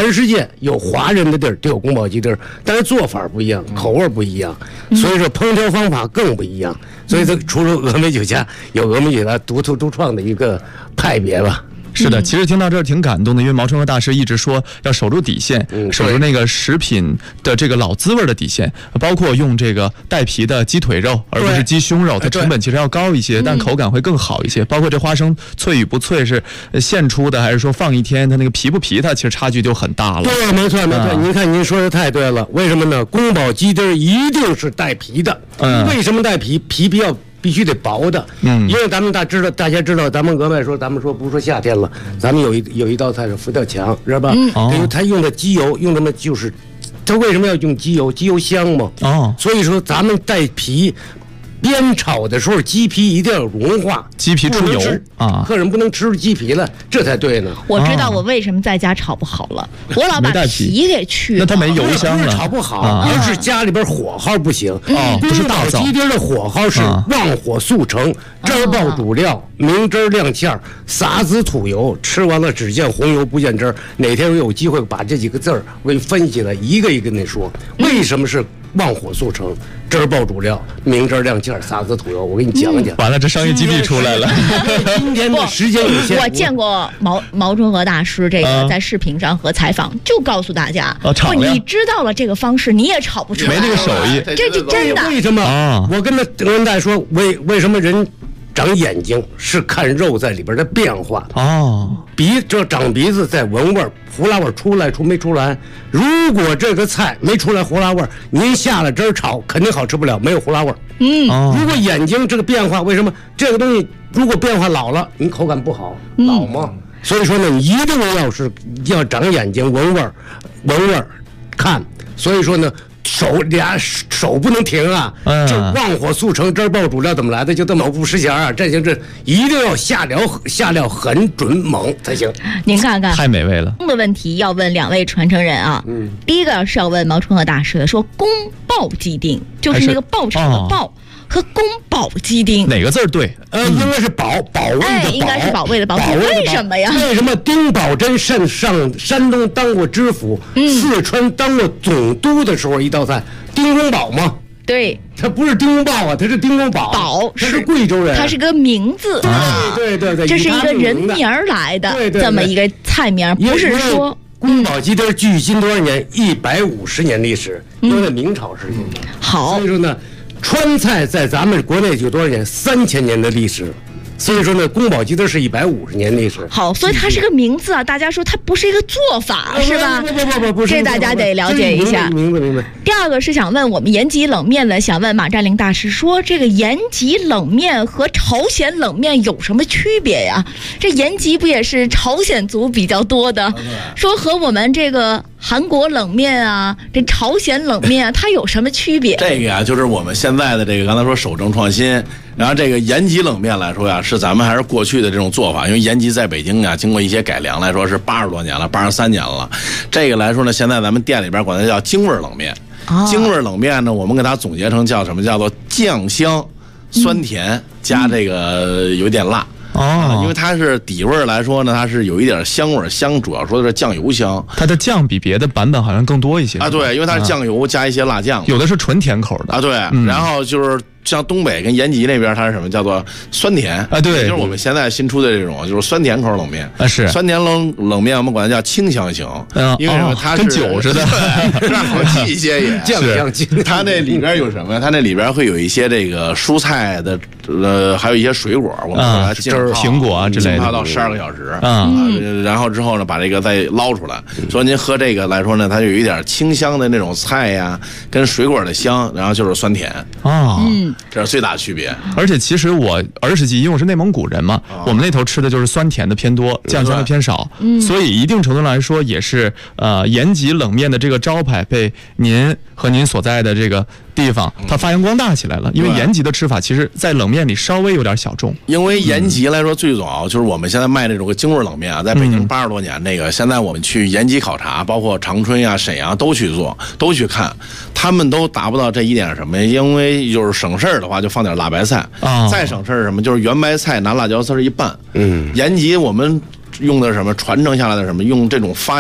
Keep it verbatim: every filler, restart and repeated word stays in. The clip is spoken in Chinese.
全世界有华人的地儿就有宫保鸡丁，但是做法不一样，口味不一样，所以说烹调方法更不一样。所以这除了峨眉酒家有峨眉酒家独特独创的一个派别吧。 是的，其实听到这儿挺感动的，因为毛春和大师一直说要守住底线， 嗯、 守住那个食品的这个老滋味的底线，包括用这个带皮的鸡腿肉，而不是鸡胸肉，它成本其实要高一些，但口感会更好一些。包括这花生脆与不脆是现出的，还是说放一天，它那个皮不皮，它其实差距就很大了。 对，没错没错，嗯、您看您说的太对了。为什么呢？宫保鸡丁一定是带皮的。嗯，为什么带皮？皮比较。必须得薄的，嗯，因为咱们大知道，大家知道，咱们额外说，咱们说不说夏天了，咱们有一有一道菜是佛跳墙，知道吧？嗯，因为它用的鸡油，用的么就是，它为什么要用鸡油？鸡油香嘛，哦，所以说咱们带皮。煸炒的时候，鸡皮一定要融化， 鸡皮出油啊！ 客人不能吃鸡皮了，这才对呢。 我知道我为什么在家炒不好了，我老把皮给去了， 那它没油香了。 炒不好，而是家里边火候不行。 哦，不是大灶。 鸡丁的火候是旺火速成，汁儿爆主料，明汁亮芡，撒子土油，吃完了只见红油不见汁儿。哪天我有机会把这几个字儿我给你分析了，一个一个跟你说，为什么是旺火速成，汁儿爆主料，明汁亮芡，撒子土油，我给你讲讲。 完了，这商业机密出来了。 今天的时间有限， 我见过毛毛春和大师这个在视频上和采访，就告诉大家，不，你知道了这个方式，你也炒不出来， 没这个手艺， 这是真的。 为什么？我跟他跟大家说，为为什么人长眼睛是看肉在里边的变化哦，鼻这长鼻子在闻味儿，胡辣味出来出没出来？如果这个菜没出来胡辣味，您下了汁炒肯定好吃不了，没有胡辣味。嗯，如果眼睛这个变化，为什么这个东西如果变化老了，您口感不好，老吗？所以说呢，你一定要是要长眼睛闻味儿，闻味儿看。所以说呢。手俩手不能停啊！嗯、这旺火速成，汁儿爆主料怎么来的？就这么不识钱啊！这行这一定要下料下料很准猛才行。 您看看， 太美味了。 的问题要问两位传承人啊。嗯，第一个是要问毛春和大师的，说宫爆鸡丁就是那个爆炒的爆。和宫保鸡丁哪个字对？ 呃，应该是保保卫的保， 哎，应该是保卫的保。为什么呀？ 为什么丁宝桢上上山东当过知府，嗯、四川当过总督的时候，一道菜丁公保吗？ 对， 他不是丁公豹啊，他是丁公保。 保他是贵州人， 他是个名字。 对对对对， 这是一个人名来的， 对对对这么一个菜名，不是说。 宫保鸡丁距今多少年？一百五十年历史，因为明朝时期。 好， 所以说呢。川菜在咱们国内有多少年？三千年的历史，所以说呢，宫保鸡丁是一百五十年历史。 好，所以它是个名字啊，大家说它不是一个做法， 嗯、 是吧？ 不不不不不是， 这大家得了解一下。 明白明白。 第二个是想问我们延吉冷面的，想问马占林大师说，这个延吉冷面和朝鲜冷面有什么区别呀？这延吉不也是朝鲜族比较多的？说和我们这个。韩国冷面啊，这朝鲜冷面啊，它有什么区别？ 这个呀、啊，就是我们现在的这个刚才说守正创新，然后这个延吉冷面来说呀，是咱们还是过去的这种做法，因为延吉在北京啊，经过一些改良来说是八十多年了，八十三年了。这个来说呢，现在咱们店里边管它叫京味冷面。哦、京味冷面呢，我们给它总结成叫什么？叫做酱香、酸甜、嗯、加这个有点辣。哦，因为它是底味来说呢，它是有一点香味，香主要说的是酱油香。 它的酱比别的版本好像更多一些啊，对，因为它是酱油加一些辣酱， 有的是纯甜口的啊，对，嗯、然后就是。像东北跟延吉那边，它是什么叫做酸甜啊？对， 就是我们现在新出的这种，就是酸甜口冷面啊，是酸甜冷冷面，我们管它叫清香型，嗯，因为什么？它是跟酒似的， 让好记一些也酱香精。 它那里边有什么？它那里边会有一些这个蔬菜的，呃，还有一些水果，我们把它浸泡苹果啊之类的， 浸泡到十二个小时，嗯，然后之后呢，把这个再捞出来。所以您喝这个来说呢，它有一点清香的那种菜呀，跟水果的香，然后就是酸甜啊，嗯， 这是最大的区别。 而且其实我儿时记忆，因为我是内蒙古人嘛，哦、我们那头吃的就是酸甜的偏多，酱香的偏少，嗯、所以一定程度来说也是呃延吉冷面的这个招牌被您和您所在的这个地方它发扬光大起来了。因为延吉的吃法其实在冷面里稍微有点小众。 因为延吉来说最早就是我们现在卖这种京味冷面啊，在北京八十多年，那个现在我们去延吉考察，包括长春呀、沈阳都去做，都去看，他们都达不到这一点什么？因为就是省事儿的话，就放点辣白菜啊，再省事儿什么，就是圆白菜拿辣椒丝一拌。嗯，延吉我们用的什么传承下来的什么，用这种发